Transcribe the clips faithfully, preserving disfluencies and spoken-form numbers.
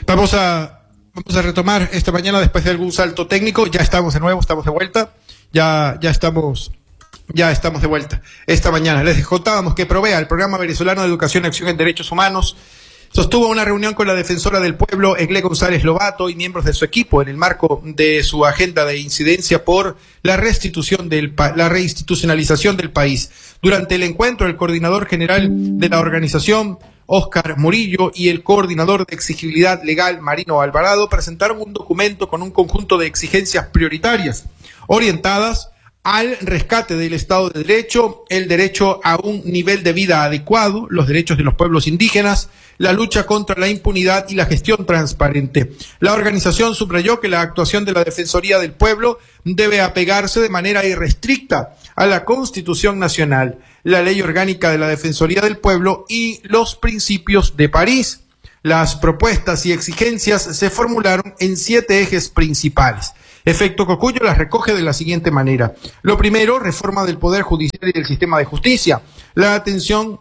Vamos a, vamos a retomar esta mañana después de algún salto técnico. Ya estamos de nuevo, estamos de vuelta. Ya, ya estamos, ya estamos de vuelta. Esta mañana les contábamos que Provea, el Programa Venezolano de Educación y Acción en Derechos Humanos, sostuvo una reunión con la defensora del pueblo, Egle González Lobato, y miembros de su equipo en el marco de su agenda de incidencia por la restitución del la reinstitucionalización del país. Durante el encuentro, el coordinador general de la organización, Óscar Murillo, y el coordinador de exigibilidad legal, Marino Alvarado, presentaron un documento con un conjunto de exigencias prioritarias orientadas al rescate del Estado de Derecho, el derecho a un nivel de vida adecuado, los derechos de los pueblos indígenas, la lucha contra la impunidad y la gestión transparente. La organización subrayó que la actuación de la Defensoría del Pueblo debe apegarse de manera irrestricta a la Constitución Nacional, la Ley Orgánica de la Defensoría del Pueblo y los principios de París. Las propuestas y exigencias se formularon en siete ejes principales. Efecto Cocuyo las recoge de la siguiente manera. Lo primero, reforma del Poder Judicial y del sistema de justicia, la atención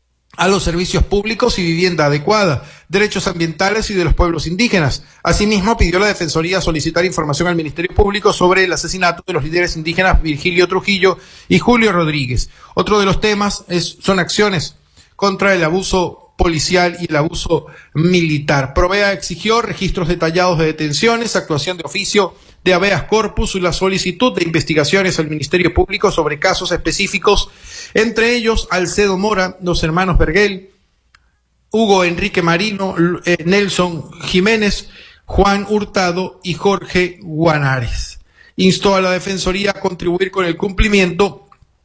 a los servicios públicos y vivienda adecuada, derechos ambientales y de los pueblos indígenas. Asimismo, pidió la Defensoría solicitar información al Ministerio Público sobre el asesinato de los líderes indígenas Virgilio Trujillo y Julio Rodríguez. Otro de los temas es, son acciones contra el abuso policial y el abuso militar. Provea exigió registros detallados de detenciones, actuación de oficio de habeas corpus y la solicitud de investigaciones al Ministerio Público sobre casos específicos, entre ellos Alcedo Mora, los hermanos Vergel, Hugo Enrique Marino, eh, Nelson Jiménez, Juan Hurtado y Jorge Guanares. Instó a la Defensoría a contribuir con el cumplimiento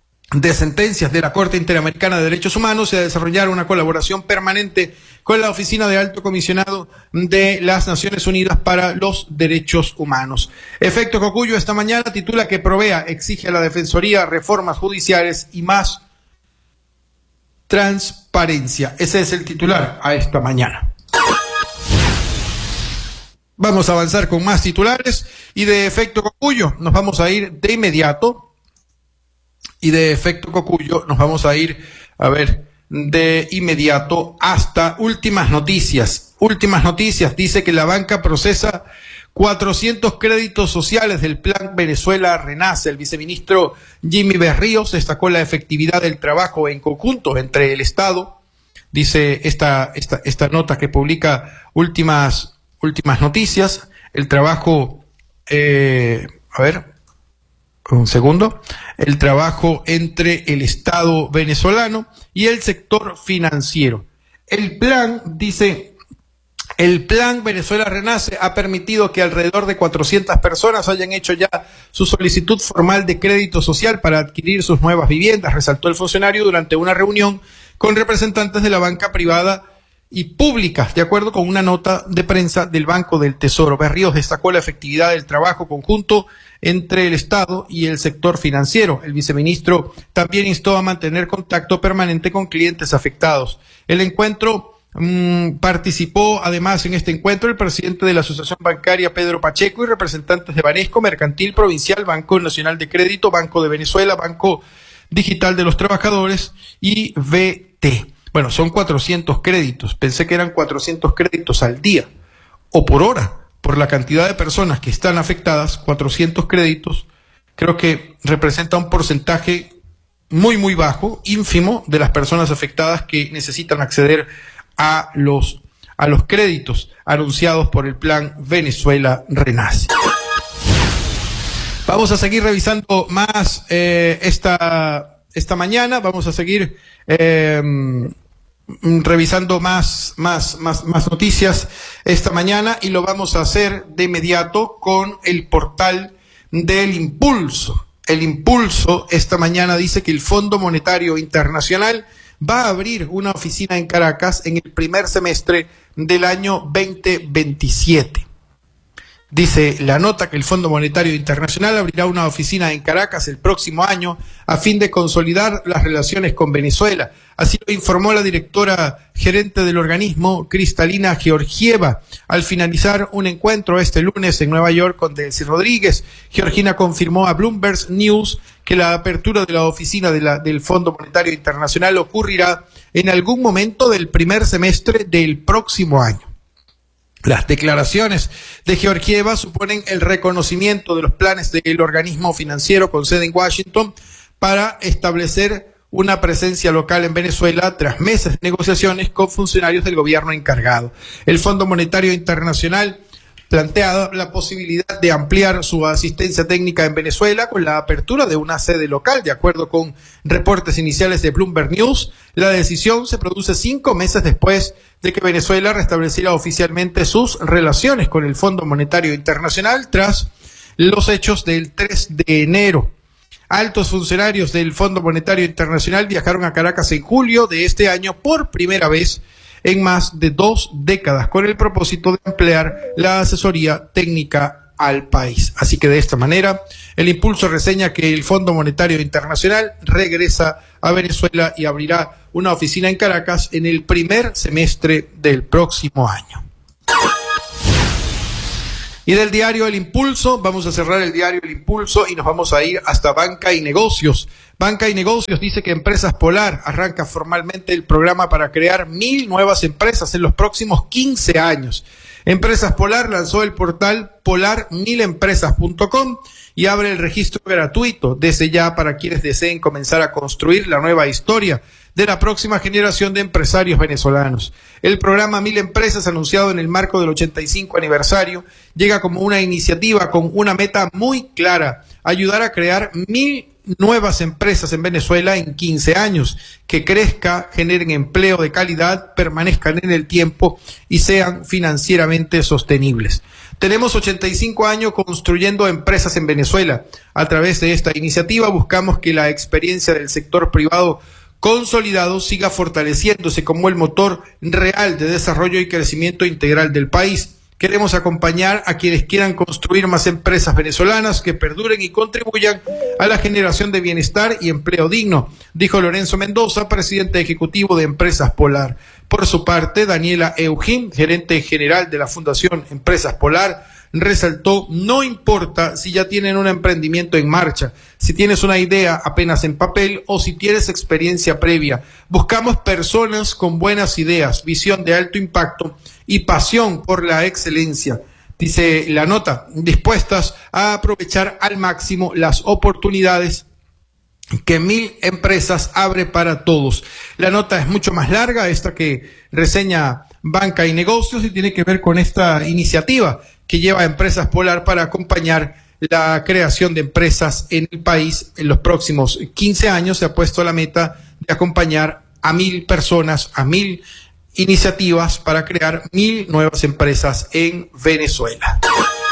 de sentencias de la Corte Interamericana de Derechos Humanos y a desarrollar una colaboración permanente con la Oficina de Alto Comisionado de las Naciones Unidas para los Derechos Humanos. Efecto Cocuyo esta mañana titula que Provea exige a la Defensoría reformas judiciales y más transparencia. Ese es el titular a esta mañana. Vamos a avanzar con más titulares y de Efecto Cocuyo nos vamos a ir de inmediato. Y de Efecto Cocuyo nos vamos a ir, a ver, de inmediato hasta últimas noticias. Últimas noticias, dice que la banca procesa cuatrocientos créditos sociales del Plan Venezuela Renace. El viceministro Jimmy Berríos destacó la efectividad del trabajo en conjunto entre el Estado, dice esta, esta, esta nota que publica últimas, últimas noticias, el trabajo, eh, a ver, un segundo, el trabajo entre el Estado venezolano y el sector financiero. El plan, dice, el Plan Venezuela Renace ha permitido que alrededor de cuatrocientas personas hayan hecho ya su solicitud formal de crédito social para adquirir sus nuevas viviendas, resaltó el funcionario durante una reunión con representantes de la banca privada y públicas, de acuerdo con una nota de prensa del Banco del Tesoro. Berríos destacó la efectividad del trabajo conjunto entre el Estado y el sector financiero. El viceministro también instó a mantener contacto permanente con clientes afectados. El encuentro mmm, participó además en este encuentro el presidente de la Asociación Bancaria, Pedro Pacheco, y representantes de Banesco, Mercantil Provincial, Banco Nacional de Crédito, Banco de Venezuela, Banco Digital de los Trabajadores y V T. Bueno, son cuatrocientos créditos. Pensé que eran cuatrocientos créditos al día o por hora. Por la cantidad de personas que están afectadas, cuatrocientos créditos, creo que representa un porcentaje muy, muy bajo, ínfimo, de las personas afectadas que necesitan acceder a los, a los créditos anunciados por el Plan Venezuela Renace. Vamos a seguir revisando más eh, esta, esta mañana, vamos a seguir eh, revisando más, más, más, más noticias esta mañana y lo vamos a hacer de inmediato con el portal del Impulso. El Impulso esta mañana dice que el Fondo Monetario Internacional va a abrir una oficina en Caracas en el primer semestre del año veinte veintisiete. Dice la nota que el Fondo Monetario Internacional abrirá una oficina en Caracas el próximo año a fin de consolidar las relaciones con Venezuela. Así lo informó la directora gerente del organismo, Cristalina Georgieva, al finalizar un encuentro este lunes en Nueva York con Delcy Rodríguez. Georgina confirmó a Bloomberg News que la apertura de la oficina de la, del Fondo Monetario Internacional ocurrirá en algún momento del primer semestre del próximo año. Las declaraciones de Georgieva suponen el reconocimiento de los planes del organismo financiero con sede en Washington para establecer una presencia local en Venezuela tras meses de negociaciones con funcionarios del gobierno encargado. El Fondo Monetario Internacional plantea la posibilidad de ampliar su asistencia técnica en Venezuela con la apertura de una sede local. De acuerdo con reportes iniciales de Bloomberg News, la decisión se produce cinco meses después de que Venezuela restableciera oficialmente sus relaciones con el Fondo Monetario Internacional tras los hechos del tres de enero. Altos funcionarios del Fondo Monetario Internacional viajaron a Caracas en julio de este año por primera vez en más de dos décadas con el propósito de ampliar la asesoría técnica al país. Así que de esta manera, el Impulso reseña que el Fondo Monetario Internacional regresa a Venezuela y abrirá una oficina en Caracas en el primer semestre del próximo año. Y del diario El Impulso, vamos a cerrar el diario El Impulso y nos vamos a ir hasta Banca y Negocios. Banca y Negocios dice que Empresas Polar arranca formalmente el programa para crear mil nuevas empresas en los próximos quince años. Empresas Polar lanzó el portal polar mil empresas punto com y abre el registro gratuito desde ya para quienes deseen comenzar a construir la nueva historia de la próxima generación de empresarios venezolanos. El programa Mil Empresas, anunciado en el marco del ochenta y cinco aniversario, llega como una iniciativa con una meta muy clara: ayudar a crear mil nuevas empresas en Venezuela en quince años, que crezca, generen empleo de calidad, permanezcan en el tiempo y sean financieramente sostenibles. Tenemos ochenta y cinco años construyendo empresas en Venezuela. A través de esta iniciativa buscamos que la experiencia del sector privado consolidado siga fortaleciéndose como el motor real de desarrollo y crecimiento integral del país. Queremos acompañar a quienes quieran construir más empresas venezolanas que perduren y contribuyan a la generación de bienestar y empleo digno, dijo Lorenzo Mendoza, presidente ejecutivo de Empresas Polar. Por su parte, Daniela Eugín, gerente general de la Fundación Empresas Polar, resaltó: no importa si ya tienen un emprendimiento en marcha, si tienes una idea apenas en papel o si tienes experiencia previa. Buscamos personas con buenas ideas, visión de alto impacto y pasión por la excelencia, dice la nota, dispuestas a aprovechar al máximo las oportunidades que Mil Empresas abre para todos. La nota es mucho más larga, esta que reseña Banca y Negocios, y tiene que ver con esta iniciativa que lleva a Empresas Polar para acompañar la creación de empresas en el país. En los próximos quince años se ha puesto la meta de acompañar a mil personas, a mil iniciativas para crear mil nuevas empresas en Venezuela.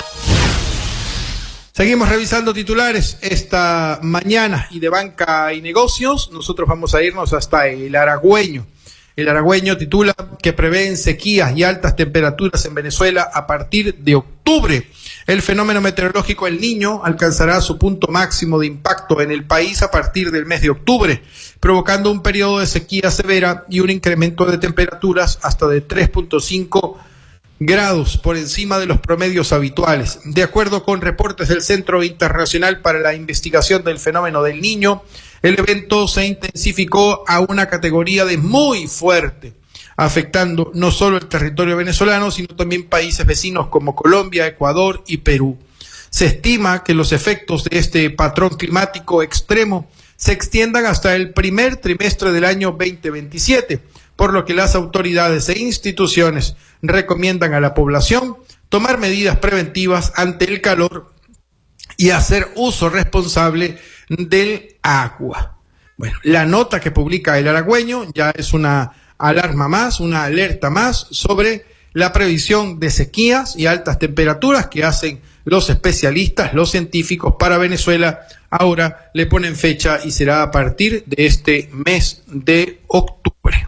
Seguimos revisando titulares esta mañana, y de Banca y Negocios nosotros vamos a irnos hasta el Aragüeño. El Aragüeño titula que prevén sequías y altas temperaturas en Venezuela a partir de octubre. El fenómeno meteorológico El Niño alcanzará su punto máximo de impacto en el país a partir del mes de octubre, provocando un periodo de sequía severa y un incremento de temperaturas hasta de tres punto cinco grados por encima de los promedios habituales. De acuerdo con reportes del Centro Internacional para la Investigación del Fenómeno del Niño, el evento se intensificó a una categoría de muy fuerte, afectando no solo el territorio venezolano, sino también países vecinos como Colombia, Ecuador y Perú. Se estima que los efectos de este patrón climático extremo se extiendan hasta el primer trimestre del año veinte veintisiete, por lo que las autoridades e instituciones recomiendan a la población tomar medidas preventivas ante el calor y hacer uso responsable del agua. Bueno, la nota que publica El Aragüeño ya es una alarma más, una alerta más sobre la previsión de sequías y altas temperaturas que hacen los especialistas, los científicos para Venezuela. Ahora le ponen fecha y será a partir de este mes de octubre.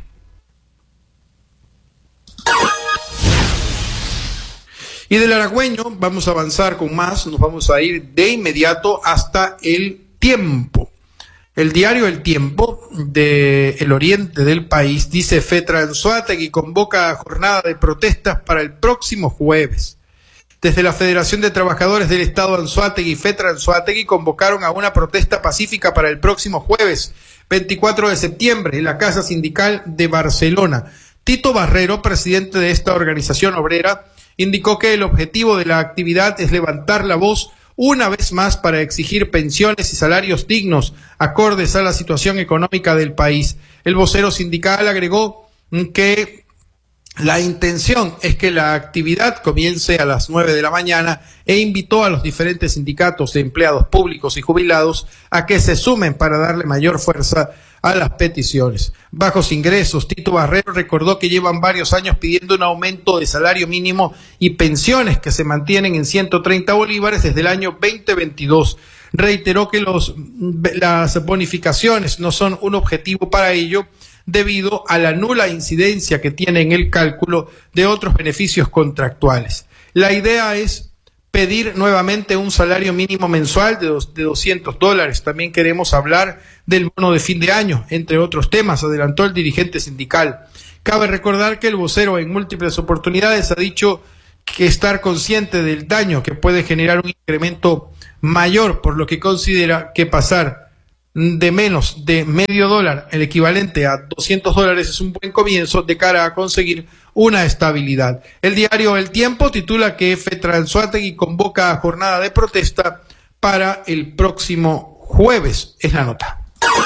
Y del Aragüeño vamos a avanzar con más, nos vamos a ir de inmediato hasta El Tiempo. El diario El Tiempo del oriente del país dice: FETRANZUÁTEGUI convoca a jornada de protestas para el próximo jueves. Desde la Federación de Trabajadores del Estado Anzoátegui y FETRANZUÁTEGUI convocaron a una protesta pacífica para el próximo jueves, veinticuatro de septiembre, en la Casa Sindical de Barcelona. Tito Barrero, presidente de esta organización obrera, indicó que el objetivo de la actividad es levantar la voz una vez más para exigir pensiones y salarios dignos acordes a la situación económica del país. El vocero sindical agregó que la intención es que la actividad comience a las nueve de la mañana e invitó a los diferentes sindicatos de empleados públicos y jubilados a que se sumen para darle mayor fuerza a las peticiones. Bajos ingresos. Tito Barrero recordó que llevan varios años pidiendo un aumento de salario mínimo y pensiones que se mantienen en ciento treinta bolívares desde el año veinte veintidós. Reiteró que los, las bonificaciones no son un objetivo para ello, debido a la nula incidencia que tiene en el cálculo de otros beneficios contractuales. La idea es pedir nuevamente un salario mínimo mensual de, dos, de doscientos dólares. También queremos hablar del bono de fin de año, entre otros temas, adelantó el dirigente sindical. Cabe recordar que el vocero en múltiples oportunidades ha dicho que estar consciente del daño que puede generar un incremento mayor, por lo que considera que pasar de menos de medio dólar, el equivalente a doscientos dólares, es un buen comienzo de cara a conseguir una estabilidad. El diario El Tiempo titula que FETRANZUATEGUI convoca a jornada de protesta para el próximo jueves, es la nota.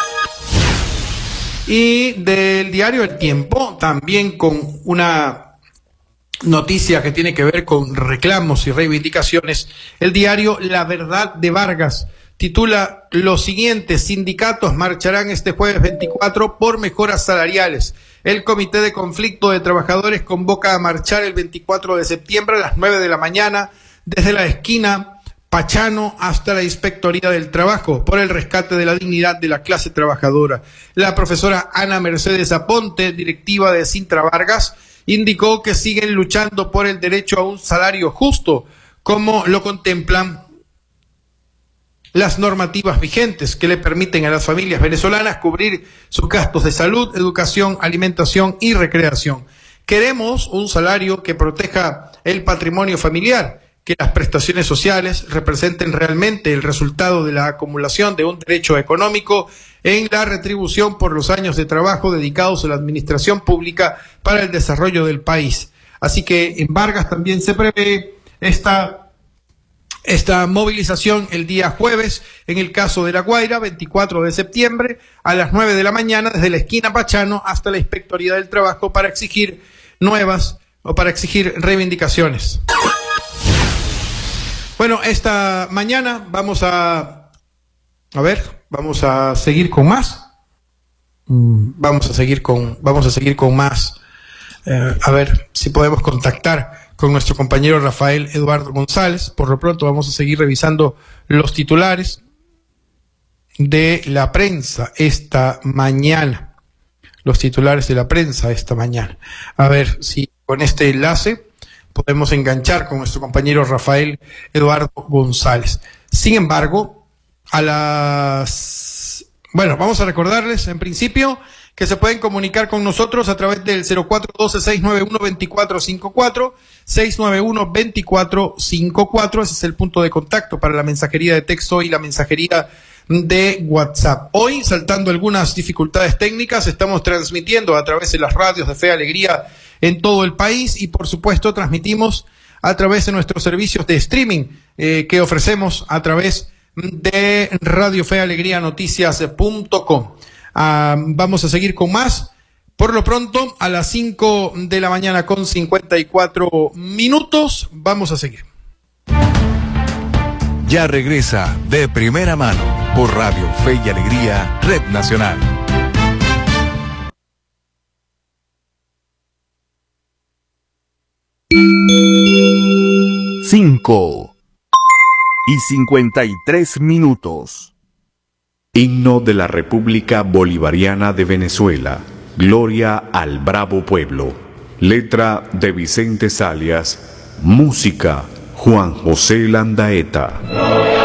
Y del diario El Tiempo, también con una noticia que tiene que ver con reclamos y reivindicaciones, el diario La Verdad de Vargas titula lo siguiente: sindicatos marcharán este jueves veinticuatro por mejoras salariales. El Comité de Conflicto de Trabajadores convoca a marchar el veinticuatro de septiembre a las nueve de la mañana desde la esquina Pachano hasta la Inspectoría del Trabajo por el rescate de la dignidad de la clase trabajadora. La profesora Ana Mercedes Aponte, directiva de Sintra Vargas, indicó que siguen luchando por el derecho a un salario justo, como lo contemplan las normativas vigentes que le permiten a las familias venezolanas cubrir sus gastos de salud, educación, alimentación y recreación. Queremos un salario que proteja el patrimonio familiar, que las prestaciones sociales representen realmente el resultado de la acumulación de un derecho económico en la retribución por los años de trabajo dedicados a la administración pública para el desarrollo del país. Así que en Vargas también se prevé esta Esta movilización el día jueves, en el caso de La Guaira, veinticuatro de septiembre, a las nueve de la mañana, desde la esquina Pachano hasta la Inspectoría del Trabajo para exigir nuevas o para exigir reivindicaciones. Bueno, esta mañana vamos a, a ver, vamos a seguir con más. Vamos a seguir con, vamos a seguir con más. Eh, a ver si podemos contactar con nuestro compañero Rafael Eduardo González. Por lo pronto vamos a seguir revisando los titulares de la prensa esta mañana. Los titulares de la prensa esta mañana. A ver si con este enlace podemos enganchar con nuestro compañero Rafael Eduardo González. Sin embargo, a las... Bueno, vamos a recordarles en principio que se pueden comunicar con nosotros a través del cero cuatro uno dos, seis nueve uno, dos cuatro cinco cuatro, seis nueve uno, dos cuatro cinco cuatro. Ese es el punto de contacto para la mensajería de texto y la mensajería de WhatsApp. Hoy, saltando algunas dificultades técnicas, estamos transmitiendo a través de las radios de Fe y Alegría en todo el país y, por supuesto, transmitimos a través de nuestros servicios de streaming eh, que ofrecemos a través de Radio Fe y Alegría Noticias punto com. Uh, vamos a seguir con más. Por lo pronto, a las cinco de la mañana con cincuenta y cuatro minutos, vamos a seguir. Ya regresa De Primera Mano por Radio Fe y Alegría, Red Nacional. Cinco y cincuenta y tres minutos. Himno de la República Bolivariana de Venezuela. Gloria al bravo pueblo. Letra de Vicente Salias. Música Juan José Landaeta.